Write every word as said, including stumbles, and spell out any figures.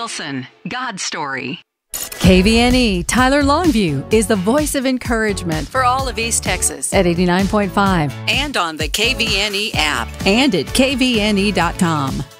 Wilson, God's Story. K V N E Tyler Longview is the voice of encouragement for all of East Texas at eighty-nine point five and on the K V N E app and at K V N E dot com.